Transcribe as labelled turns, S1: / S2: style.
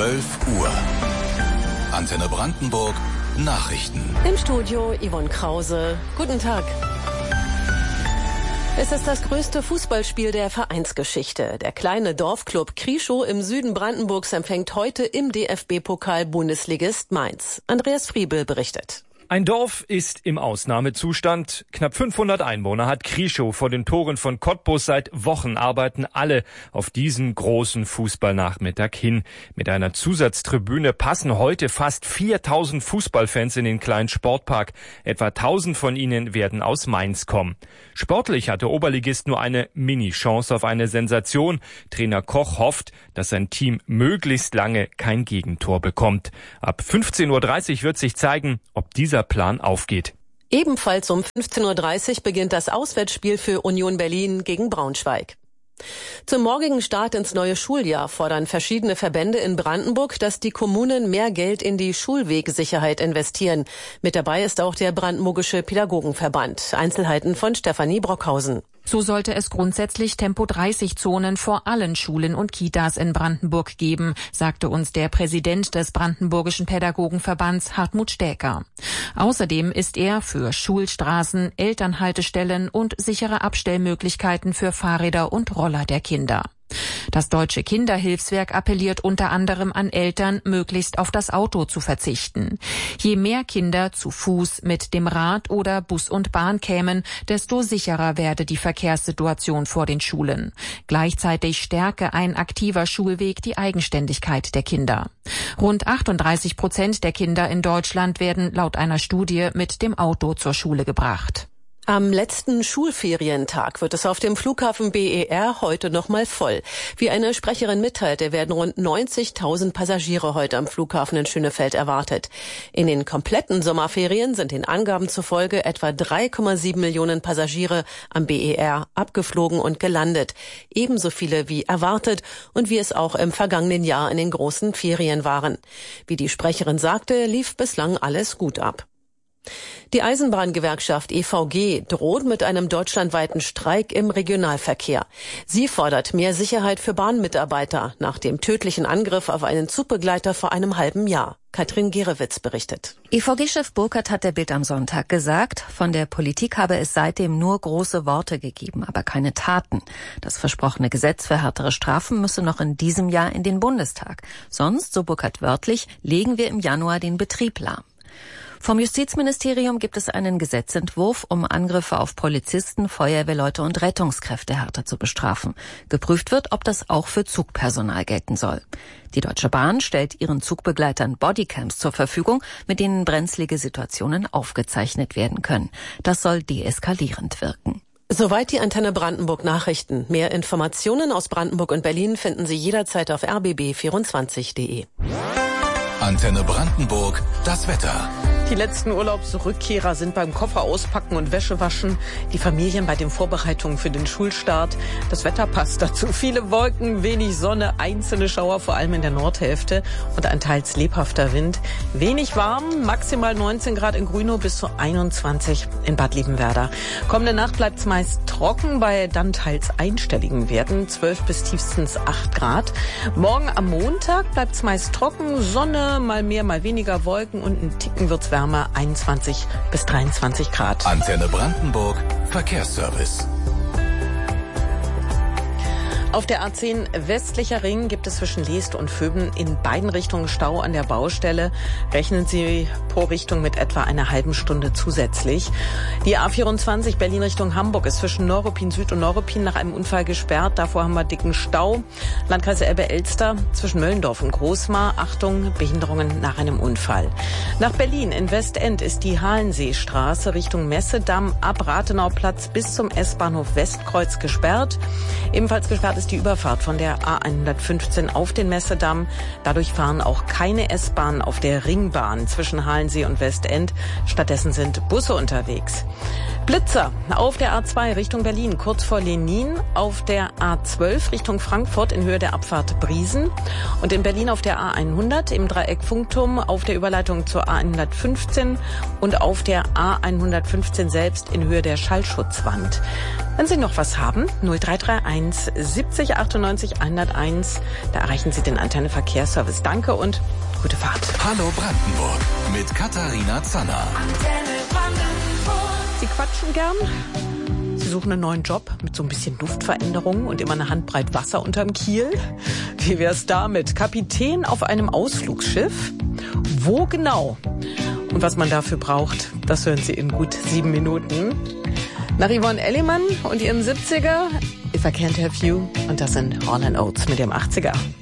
S1: 12 Uhr. Antenne Brandenburg Nachrichten.
S2: Im Studio Yvonne Krause. Guten Tag. Es ist das größte Fußballspiel der Vereinsgeschichte. Der kleine Dorfclub Krieschow im Süden Brandenburgs empfängt heute im DFB-Pokal Bundesligist Mainz. Andreas Friebel berichtet.
S3: Ein Dorf ist im Ausnahmezustand. Knapp 500 Einwohner hat Krieschow. Vor den Toren von Cottbus. Seit Wochen arbeiten alle auf diesen großen Fußballnachmittag hin. Mit einer Zusatztribüne passen heute fast 4000 Fußballfans in den kleinen Sportpark. Etwa 1000 von ihnen werden aus Mainz kommen. Sportlich hat der Oberligist nur eine Mini-Chance auf eine Sensation. Trainer Koch hofft, dass sein Team möglichst lange kein Gegentor bekommt. Ab 15:30 Uhr wird sich zeigen, ob dieser Plan aufgeht.
S2: Ebenfalls um 15:30 Uhr beginnt das Auswärtsspiel für Union Berlin gegen Braunschweig. Zum morgigen Start ins neue Schuljahr fordern verschiedene Verbände in Brandenburg, dass die Kommunen mehr Geld in die Schulwegsicherheit investieren. Mit dabei ist auch der Brandenburgische Pädagogenverband. Einzelheiten von Stefanie Brockhausen.
S4: So sollte es grundsätzlich Tempo-30-Zonen vor allen Schulen und Kitas in Brandenburg geben, sagte uns der Präsident des Brandenburgischen Pädagogenverbands Hartmut Stäker. Außerdem ist er für Schulstraßen, Elternhaltestellen und sichere Abstellmöglichkeiten für Fahrräder und Roller der Kinder. Das Deutsche Kinderhilfswerk appelliert unter anderem an Eltern, möglichst auf das Auto zu verzichten. Je mehr Kinder zu Fuß, mit dem Rad oder Bus und Bahn kämen, desto sicherer werde die Verkehrssituation vor den Schulen. Gleichzeitig stärke ein aktiver Schulweg die Eigenständigkeit der Kinder. Rund 38% der Kinder in Deutschland werden laut einer Studie mit dem Auto zur Schule gebracht.
S2: Am letzten Schulferientag wird es auf dem Flughafen BER heute nochmal voll. Wie eine Sprecherin mitteilte, werden rund 90.000 Passagiere heute am Flughafen in Schönefeld erwartet. In den kompletten Sommerferien sind den Angaben zufolge etwa 3,7 Millionen Passagiere am BER abgeflogen und gelandet. Ebenso viele wie erwartet und wie es auch im vergangenen Jahr in den großen Ferien waren. Wie die Sprecherin sagte, lief bislang alles gut ab. Die Eisenbahngewerkschaft EVG droht mit einem deutschlandweiten Streik im Regionalverkehr. Sie fordert mehr Sicherheit für Bahnmitarbeiter nach dem tödlichen Angriff auf einen Zugbegleiter vor einem halben Jahr. Katrin Gerewitz berichtet.
S5: EVG-Chef Burkhardt hat der Bild am Sonntag gesagt, von der Politik habe es seitdem nur große Worte gegeben, aber keine Taten. Das versprochene Gesetz für härtere Strafen müsse noch in diesem Jahr in den Bundestag. Sonst, so Burkhardt wörtlich, legen wir im Januar den Betrieb lahm. Vom Justizministerium gibt es einen Gesetzentwurf, um Angriffe auf Polizisten, Feuerwehrleute und Rettungskräfte härter zu bestrafen. Geprüft wird, ob das auch für Zugpersonal gelten soll. Die Deutsche Bahn stellt ihren Zugbegleitern Bodycams zur Verfügung, mit denen brenzlige Situationen aufgezeichnet werden können. Das soll deeskalierend wirken.
S2: Soweit die Antenne Brandenburg Nachrichten. Mehr Informationen aus Brandenburg und Berlin finden Sie jederzeit auf rbb24.de.
S1: Antenne Brandenburg, das Wetter.
S6: Die letzten Urlaubsrückkehrer sind beim Koffer auspacken und Wäsche waschen. Die Familien bei den Vorbereitungen für den Schulstart. Das Wetter passt dazu. Viele Wolken, wenig Sonne, einzelne Schauer, vor allem in der Nordhälfte und ein teils lebhafter Wind. Wenig warm, maximal 19 Grad in Grünow bis zu 21 in Bad Liebenwerda. Kommende Nacht bleibt es meist trocken bei dann teils einstelligen Werten, 12 bis tiefstens 8 Grad. Morgen am Montag bleibt es meist trocken, Sonne, mal mehr, mal weniger Wolken und ein Ticken wird's wärmer. 21 bis 23 Grad.
S1: Antenne Brandenburg, Verkehrsservice.
S6: Auf der A10 westlicher Ring gibt es zwischen Leest und Vöben in beiden Richtungen Stau an der Baustelle. Rechnen Sie pro Richtung mit etwa einer halben Stunde zusätzlich. Die A24 Berlin Richtung Hamburg ist zwischen Neuruppin Süd und Neuruppin nach einem Unfall gesperrt. Davor haben wir dicken Stau. Landkreis Elbe-Elster zwischen Möllendorf und Großmar. Achtung, Behinderungen nach einem Unfall. Nach Berlin in Westend ist die Halenseestraße Richtung Messedamm ab Rathenauplatz bis zum S-Bahnhof Westkreuz gesperrt. Ebenfalls gesperrt ist die Überfahrt von der A115 auf den Messedamm. Dadurch fahren auch keine S-Bahnen auf der Ringbahn zwischen Halensee und Westend. Stattdessen sind Busse unterwegs. Blitzer auf der A2 Richtung Berlin, kurz vor Lenin, auf der A12 Richtung Frankfurt in Höhe der Abfahrt Briesen und in Berlin auf der A100 im Dreieck Funkturm auf der Überleitung zur A115 und auf der A115 selbst in Höhe der Schallschutzwand. Wenn Sie noch was haben, 0331 70 98 101, da erreichen Sie den Antenne Verkehrsservice. Danke und gute Fahrt.
S1: Hallo Brandenburg mit Katharina Zanner.
S6: Sie quatschen gern? Sie suchen einen neuen Job mit so ein bisschen Luftveränderung und immer eine Handbreit Wasser unterm Kiel? Wie wär's damit? Kapitän auf einem Ausflugsschiff? Wo genau? Und was man dafür braucht, das hören Sie in gut 7 Minuten. Nach Yvonne Elliman und ihrem 70er, If I Can't Have You, und das sind Hall & Oates mit dem 80er.